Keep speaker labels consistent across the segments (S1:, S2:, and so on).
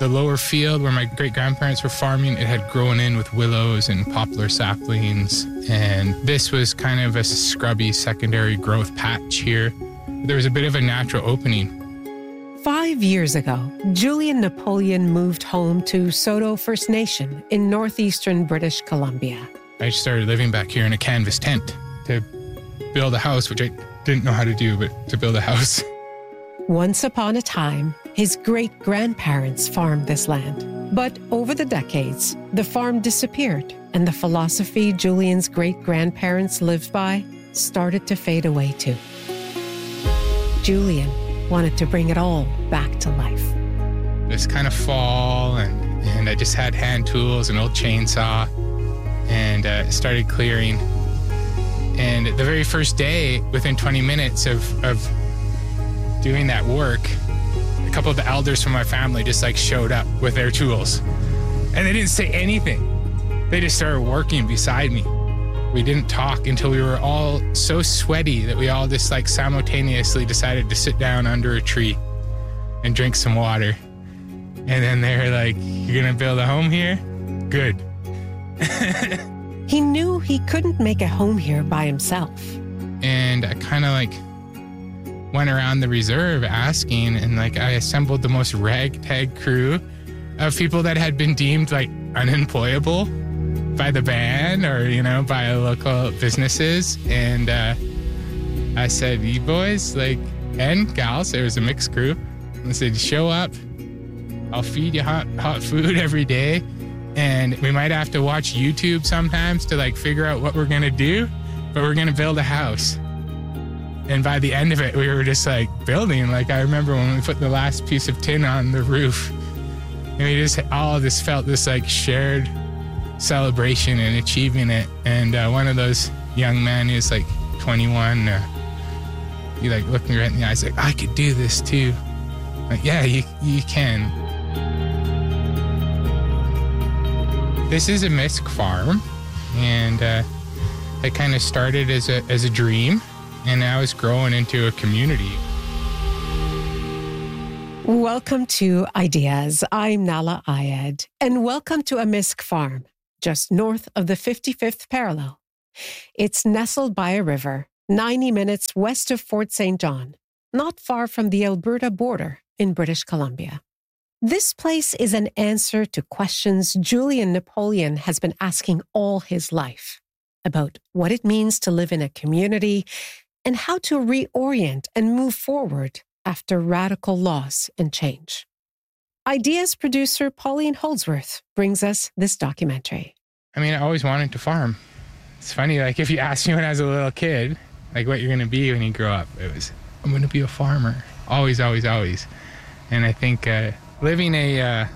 S1: The lower field where my great-grandparents were farming, it had grown in with willows and poplar saplings. And this was kind of a scrubby secondary growth patch here. There was a bit of a natural opening.
S2: 5 years ago, Julian Napoleon moved home to Saulteaux First Nation in northeastern British Columbia.
S1: I started living back here in a canvas tent to build a house, which I didn't know how to do, but to build a house.
S2: Once upon a time, his great-grandparents farmed this land. But over the decades, the farm disappeared, and the philosophy Julian's great-grandparents lived by started to fade away too. Julian wanted to bring it all back to life.
S1: This kind of fall, and I just had hand tools, an old chainsaw, and started clearing. And the very first day, within 20 minutes of doing that work, a couple of the elders from my family just showed up with their tools. And they didn't say anything. They just started working beside me. We didn't talk until we were all so sweaty that we all just simultaneously decided to sit down under a tree and drink some water. And then they were like, "You're gonna build a home here? Good."
S2: He knew he couldn't make a home here by himself.
S1: And I kind of went around the reserve asking, and I assembled the most ragtag crew of people that had been deemed unemployable by the band or, by local businesses. And I said, "You boys, and gals," there was a mixed crew. I said, "Show up. I'll feed you hot food every day. And we might have to watch YouTube sometimes to figure out what we're going to do, but we're going to build a house." And by the end of it, we were just building. I remember when we put the last piece of tin on the roof, and we just all just felt this shared celebration and achieving it. And one of those young men, he was 21, he looked me right in the eyes "I could do this too." Yeah, you can. This is a Misk farm, and it kind of started as a dream, and now it's growing into a community.
S2: Welcome to Ideas. I'm Nahlah Ayed, and welcome to a Misk farm, just north of the 55th parallel. It's nestled by a river, 90 minutes west of Fort St. John, not far from the Alberta border in British Columbia. This place is an answer to questions Julian Napoleon has been asking all his life about what it means to live in a community and how to reorient and move forward after radical loss and change. Ideas producer Pauline Holdsworth brings us this documentary.
S1: I always wanted to farm. It's funny, if you asked me when I was a little kid, what you're going to be when you grow up, it was, I'm going to be a farmer. Always, always, always. And I think living a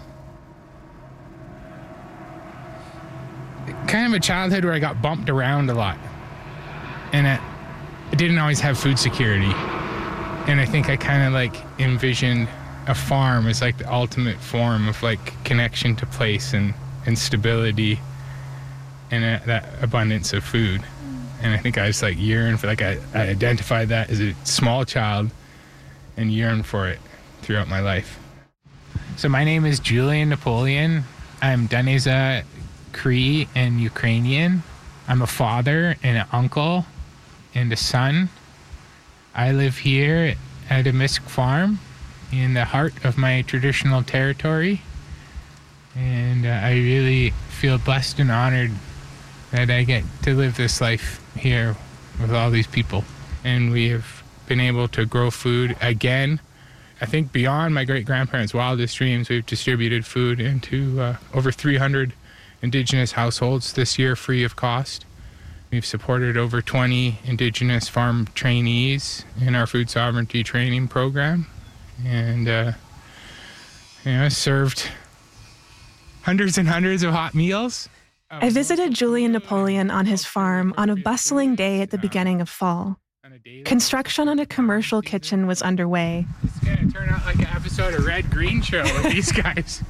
S1: kind of a childhood where I got bumped around a lot, and I didn't always have food security. And I think I kind of envisioned a farm as the ultimate form of connection to place and stability and that abundance of food. And I think I just yearned for I identified that as a small child and yearned for it throughout my life. So my name is Julian Napoleon. I'm Daneza Cree and Ukrainian. I'm a father and an uncle and a son. I live here at a Misk farm in the heart of my traditional territory. And I really feel blessed and honored that I get to live this life here with all these people. And we have been able to grow food again. I think beyond my great-grandparents' wildest dreams, we've distributed food into over 300 Indigenous households this year, free of cost. We've supported over 20 Indigenous farm trainees in our food sovereignty training program, and served hundreds and hundreds of hot meals.
S3: I visited Julian Napoleon on his farm on a bustling day at the beginning of fall. Construction on a commercial kitchen was underway.
S1: It's going to turn out like an episode of Red Green Show with these guys.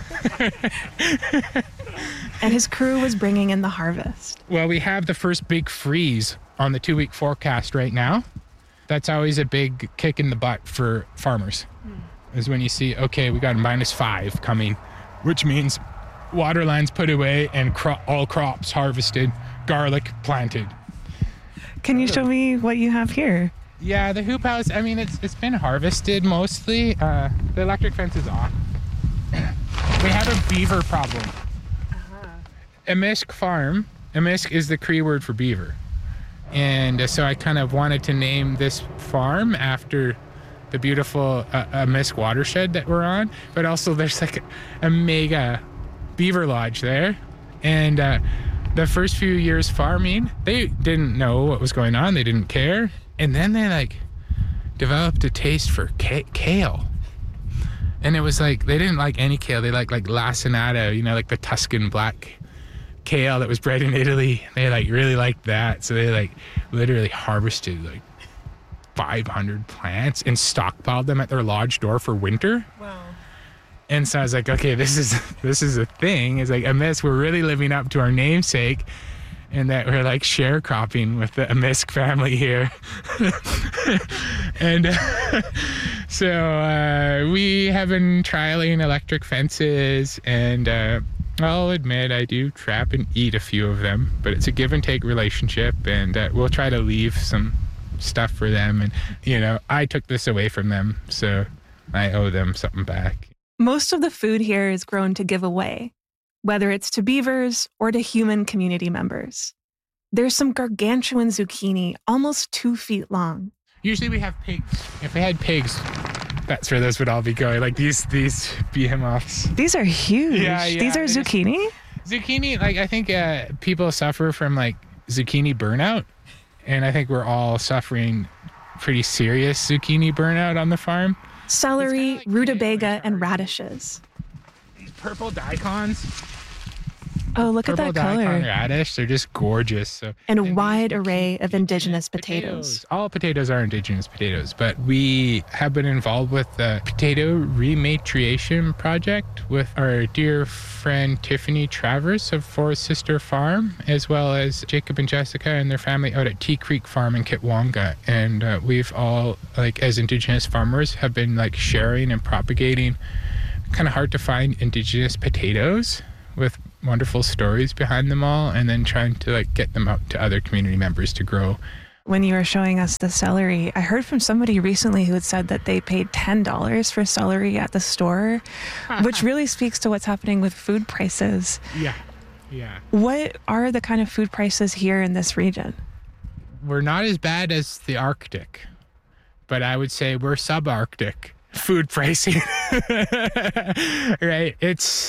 S3: And his crew was bringing in the harvest.
S1: Well, we have the first big freeze on the 2-week forecast right now. That's always a big kick in the butt for farmers. is when you see, okay, we got -5 coming, which means water lines put away and all crops harvested, garlic planted.
S3: Can you show me what you have here?
S1: Yeah, the hoop house, I mean, it's been harvested mostly. The electric fence is off. We have a beaver problem. Amisk Farm. Amisk is the Cree word for beaver. And so I kind of wanted to name this farm after the beautiful Amisk watershed that we're on. But also there's like a mega beaver lodge there. And the first few years farming, they didn't know what was going on. They didn't care. And then they like developed a taste for kale. And it was like, they didn't like any kale. They like lacinato, you know, like the Tuscan black kale that was bred in Italy. They like really liked that. So they like literally harvested like 500 plants and stockpiled them at their lodge door for winter.
S3: Wow.
S1: And so I was like, okay, this is a thing. It's like, Amisk, we're really living up to our namesake, and that we're like sharecropping with the Amisk family here. And so we have been trialing electric fences, and I'll admit I do trap and eat a few of them, but it's a give and take relationship, and we'll try to leave some stuff for them. And, you know, I took this away from them, so I owe them something back.
S3: Most of the food here is grown to give away, whether it's to beavers or to human community members. There's some gargantuan zucchini, almost 2 feet long.
S1: Usually we have pigs. If we had pigs, that's where those would all be going. Like these behemoths.
S3: These are huge.
S1: Yeah,
S3: These are zucchini?
S1: Zucchini, like I think people suffer from like zucchini burnout. And I think we're all suffering pretty serious zucchini burnout on the farm.
S3: Celery,
S1: like
S3: rutabaga, and radishes.
S1: These purple daikons.
S3: Oh, look at that color.
S1: Daikon radish, they're just gorgeous. So,
S3: and a wide array of indigenous potatoes.
S1: All potatoes are indigenous potatoes, but we have been involved with the potato rematriation project with our dear friend Tiffany Travers of Forest Sister Farm, as well as Jacob and Jessica and their family out at Tea Creek Farm in Kitwanga. And we've all, like as indigenous farmers, have been like sharing and propagating kind of hard to find indigenous potatoes with wonderful stories behind them all, and then trying to like get them out to other community members to grow.
S3: When you were showing us the celery, I heard from somebody recently who had said that they paid $10 for celery at the store, which really speaks to what's happening with food prices.
S1: Yeah.
S3: What are the kind of food prices here in this region?
S1: We're not as bad as the Arctic, but I would say we're subarctic food pricing. Right?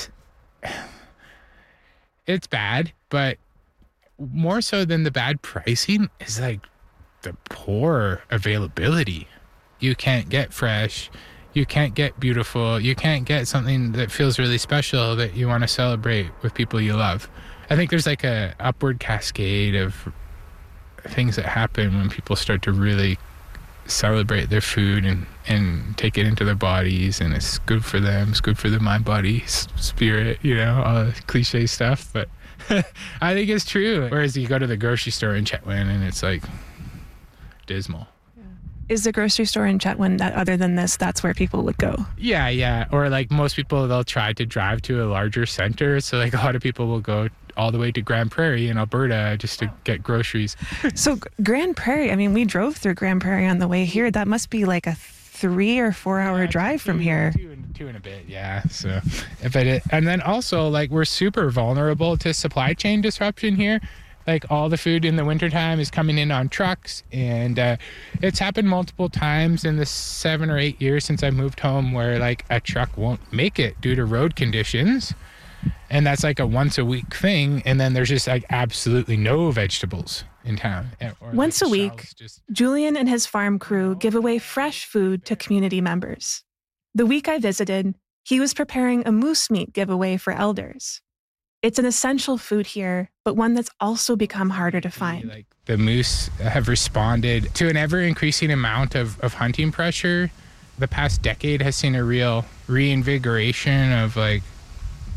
S1: It's bad, but more so than the bad pricing is like the poor availability. You can't get fresh, you can't get beautiful, you can't get something that feels really special that you want to celebrate with people you love. I think there's like a upward cascade of things that happen when people start to really celebrate their food and take it into their bodies, and it's good for them, it's good for the mind, body, spirit, you know, all the cliche stuff, but I think it's true. Whereas you go to the grocery store in Chetwynd and it's like dismal.
S3: Is the grocery store in Chetwynd, that other than this, that's where people would go? Yeah.
S1: Or like most people, they'll try to drive to a larger center, so like a lot of people will go all the way to Grand Prairie in Alberta just to get groceries.
S3: So Grand Prairie, I mean, we drove through Grand Prairie on the way here. That must be like a 3 or 4 hour drive from here.
S1: Two and a bit, yeah. So, and then also like we're super vulnerable to supply chain disruption here. Like all the food in the wintertime is coming in on trucks, and it's happened multiple times in the 7 or 8 years since I moved home where like a truck won't make it due to road conditions. And that's like a once a week thing. And then there's just like absolutely no vegetables in town.
S3: Once a week, Julian and his farm crew give away fresh food to community members. The week I visited, he was preparing a moose meat giveaway for elders. It's an essential food here, but one that's also become harder to find.
S1: Like the moose have responded to an ever increasing amount of hunting pressure. The past decade has seen a real reinvigoration of like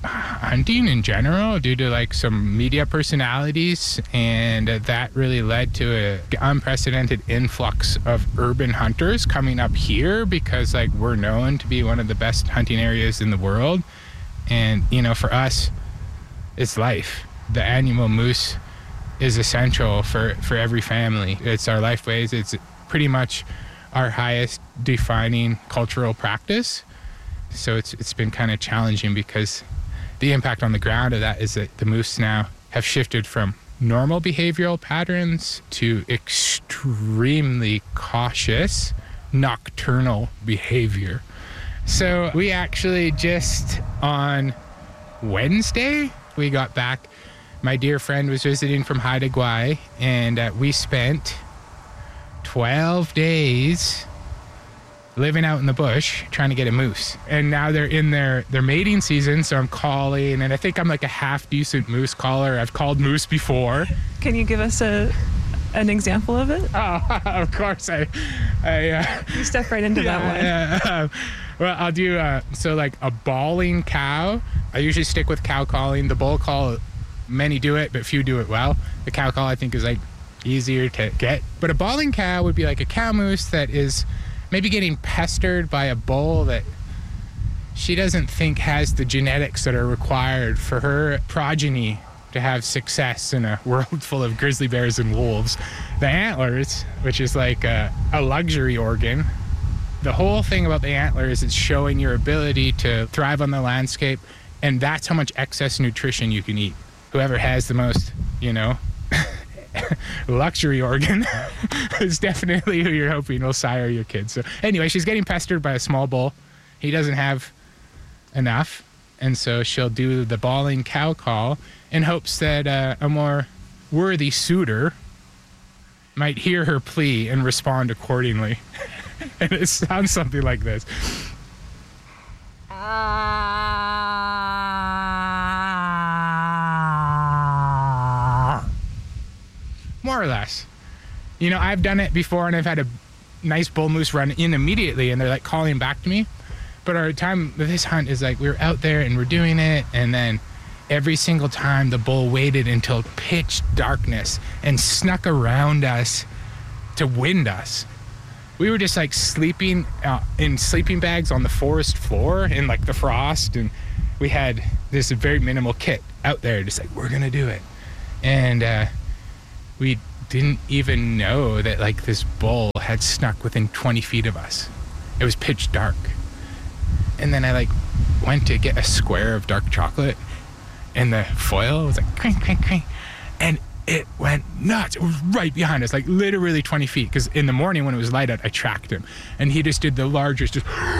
S1: hunting in general due to like some media personalities, and that really led to an unprecedented influx of urban hunters coming up here because like we're known to be one of the best hunting areas in the world. And for us, it's life. The annual moose is essential for every family. It's our lifeways. It's pretty much our highest defining cultural practice. So it's been kind of challenging because the impact on the ground of that is that the moose now have shifted from normal behavioral patterns to extremely cautious nocturnal behavior. So we actually just on Wednesday, we got back. My dear friend was visiting from Haida Gwaii, and we spent 12 days living out in the bush trying to get a moose. And now they're in their mating season, so I'm calling, and I think I'm like a half decent moose caller. I've called moose before.
S3: Can you give us an example of it?
S1: Oh, of course.
S3: You step right into that one.
S1: Yeah. Well, I'll do so like a bawling cow. I usually stick with cow calling. The bull call, many do it, but few do it well. The cow call I think is like easier to get. But a bawling cow would be like a cow moose that is maybe getting pestered by a bull that she doesn't think has the genetics that are required for her progeny to have success in a world full of grizzly bears and wolves. The antlers, which is like a luxury organ, the whole thing about the antler is it's showing your ability to thrive on the landscape, and that's how much excess nutrition you can eat. Whoever has the most, luxury organ is definitely who you're hoping will sire your kids. So anyway, she's getting pestered by a small bull. He doesn't have enough, and so she'll do the bawling cow call in hopes that a more worthy suitor might hear her plea and respond accordingly. And it sounds something like this. More or less. I've done it before, and I've had a nice bull moose run in immediately, and they're like calling back to me. But our time with this hunt is like we're out there and we're doing it, and then every single time the bull waited until pitch darkness and snuck around us to wind us. We were just like sleeping in sleeping bags on the forest floor in like the frost, and we had this very minimal kit out there, just like, we're gonna do it. And we didn't even know that like this bull had snuck within 20 feet of us. It was pitch dark. And then I like went to get a square of dark chocolate, and the foil was like crank, crank, crank. And it went nuts. It was right behind us, like literally 20 feet. Because in the morning when it was light out, I tracked him. And he just did the largest,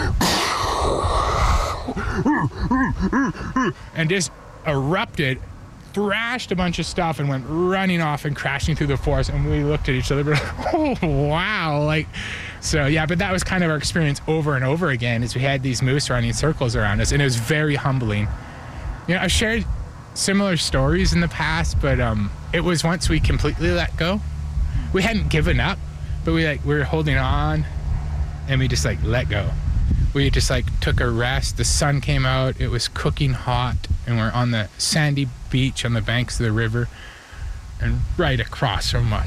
S1: and just erupted, thrashed a bunch of stuff, and went running off and crashing through the forest. And we looked at each other, we're like, oh, wow. So yeah, but that was kind of our experience over and over again, is we had these moose running circles around us, and it was very humbling. I've shared similar stories in the past, but it was once we completely let go. We hadn't given up, but we were holding on, and we just let go. We just took a rest. The sun came out, it was cooking hot, and we're on the sandy beach on the banks of the river, and right across from us,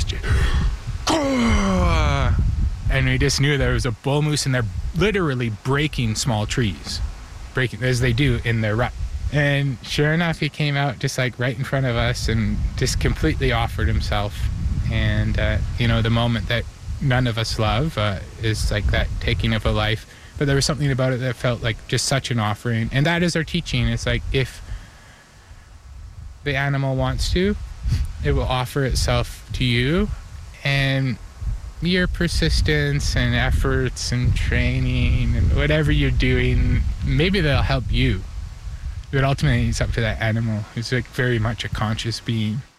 S1: and we just knew there was a bull moose, and they're literally breaking small trees, as they do in their rut. And sure enough, he came out just right in front of us and just completely offered himself. And the moment that none of us love is that taking of a life. But there was something about it that felt like just such an offering. And that is our teaching. It's if the animal wants to, it will offer itself to you. And your persistence and efforts and training and whatever you're doing, maybe they'll help you. But ultimately, it's up to that animal who's very much a conscious being.